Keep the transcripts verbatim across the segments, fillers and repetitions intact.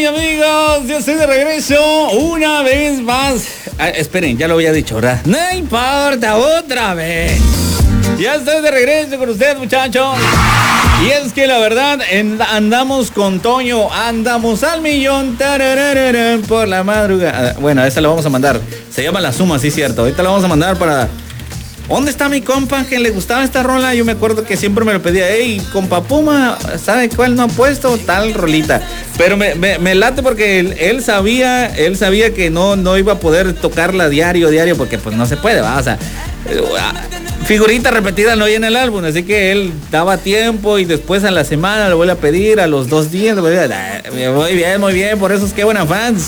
Ay, amigos, yo estoy de regreso una vez más. Ah, esperen, ya lo había dicho, ¿verdad? No importa, otra vez. Ya estoy de regreso con ustedes, muchachos. Y es que la verdad, en, andamos con Toño, andamos al millón, tarararara, por la madrugada. Bueno, esta la vamos a mandar. Se llama La Suma, sí, cierto. Ahorita la vamos a mandar para... ¿Dónde está mi compa que le gustaba esta rola? Yo me acuerdo que siempre me lo pedía. Ey, compa Puma, ¿sabe cuál no ha puesto? Tal rolita. Pero me, me, me late porque él, él sabía, él sabía que no, no iba a poder tocarla diario, diario, porque pues no se puede, ¿va? O sea, figurita repetida no hay en el álbum, así que él daba tiempo y después a la semana lo vuelve a pedir, a los dos días, muy bien, muy bien, por eso es que buena fans.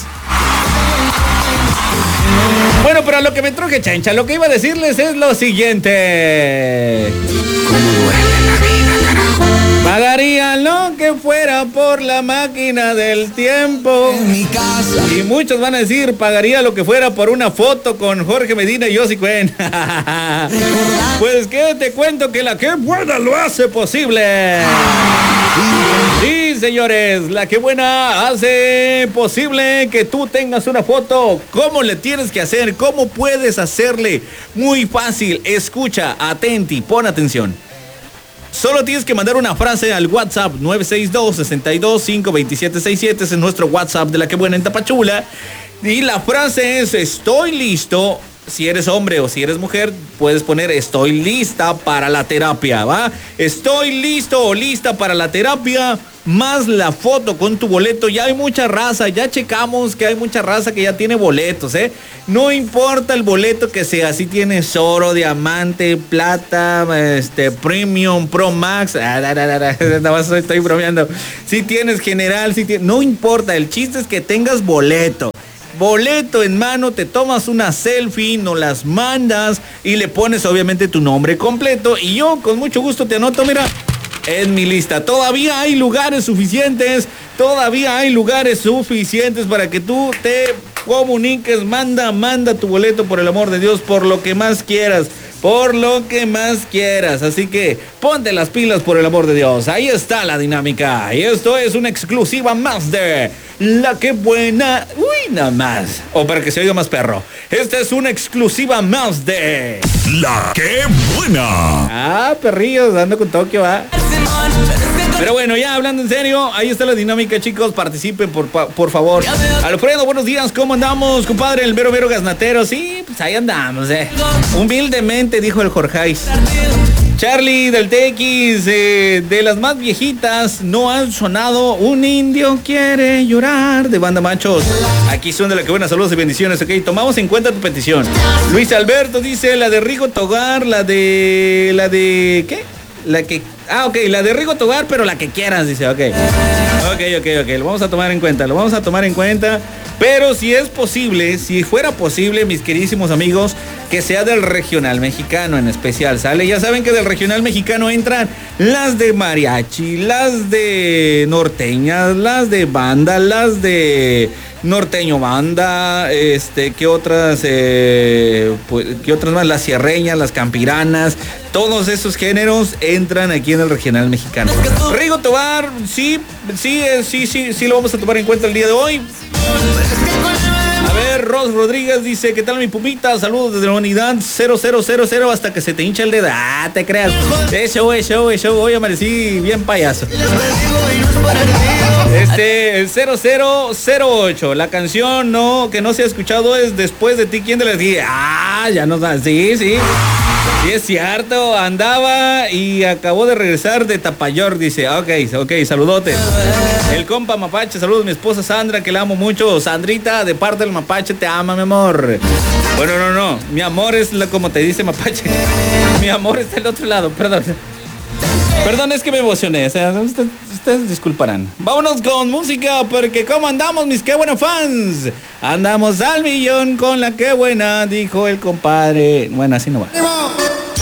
Bueno, pero a lo que me truje, chancha, lo que iba a decirles es lo siguiente. ¿Cómo duele la vida, carajo? Pagaría lo que fuera por la máquina del tiempo. En mi casa. Y muchos van a decir, pagaría lo que fuera por una foto con Jorge Medina y Yossi Cuen. Pues que te cuento que la que buena lo hace posible. Sí, señores, la que buena hace posible que tú tengas una foto. ¿Cómo le tienes que hacer? ¿Cómo puedes hacerle? Muy fácil. Escucha, atenti, pon atención. Solo tienes que mandar una frase al WhatsApp nueve seis dos, seis dos cinco, dos siete seis siete. Ese es nuestro WhatsApp de la que buena en Tapachula. Y la frase es: estoy listo. Si eres hombre o si eres mujer, puedes poner estoy lista para la terapia, ¿va? Estoy listo o lista para la terapia, más la foto con tu boleto. Ya hay mucha raza, ya checamos que hay mucha raza que ya tiene boletos, ¿eh? No importa el boleto que sea, si tienes oro, diamante, plata, este, premium, pro max, nada más estoy bromeando. Si tienes general, si tienes, no importa, el chiste es que tengas boleto. Boleto en mano, te tomas una selfie, nos las mandas y le pones obviamente tu nombre completo y yo con mucho gusto te anoto, mira, en mi lista. Todavía hay lugares suficientes, todavía hay lugares suficientes para que tú te comuniques. Manda, manda tu boleto, por el amor de Dios, por lo que más quieras. Por lo que más quieras. Así que ponte las pilas, por el amor de Dios. Ahí está la dinámica. Y esto es una exclusiva más de La Que Buena. Uy, nada más. O para que se oiga más perro. Esta es una exclusiva más de La Que Buena. Ah, perrillos, ando con Tokio, va. Pero bueno, ya hablando en serio, ahí está la dinámica, chicos. Participen, por, por favor. Alfredo, buenos días, ¿cómo andamos, compadre? El mero mero gaznatero. Sí, pues ahí andamos, eh. Humildemente, dijo el Jorgeis. Charlie del T X, eh, de las más viejitas, no han sonado Un Indio Quiere Llorar, de Banda Machos. Aquí son de La Que Buena, saludos y bendiciones, ok. Tomamos en cuenta tu petición. Luis Alberto dice la de Rigo Tobar, la de... ¿La de qué? La que... Ah, ok, la de Rigo Tobar, pero la que quieras, dice, ok. Ok, ok, ok, lo vamos a tomar en cuenta, lo vamos a tomar en cuenta. Pero si es posible, si fuera posible, mis queridísimos amigos, que sea del regional mexicano en especial, ¿sale? Ya saben que del regional mexicano entran las de mariachi, las de norteñas, las de banda, las de norteño banda, este, ¿qué otras? Eh, pues, ¿qué otras más? Las sierreñas, las campiranas, todos esos géneros entran aquí en el regional mexicano. Rigo Tobar, sí, sí, sí, sí, sí lo vamos a tomar en cuenta el día de hoy. A ver, Ros Rodríguez dice, ¿qué tal mi pupita? Saludos desde la unidad cero cero cero cero hasta que se te hincha el dedo. Ah, te creas. Eso, eso, eso, hoy amanecí bien payaso. Este, cero cero cero ocho, la canción no, que no se ha escuchado es Después de ti, ¿quién te la dije? Ah, ya nos da, sí, sí. Sí, es cierto, andaba y acabó de regresar de Tapayor, dice. Ok, ok, saludote. El compa Mapache, saludos a mi esposa Sandra, que la amo mucho. Sandrita, de parte del Mapache, te ama, mi amor. Bueno, no, no, mi amor es la, como te dice Mapache. Mi amor está del otro lado, perdón. Perdón, es que me emocioné, o sea, ustedes, ustedes disculparán. Vámonos con música, porque ¿cómo andamos, mis qué buenos fans? Andamos al millón con La Que Buena, dijo el compadre. Bueno, así no va.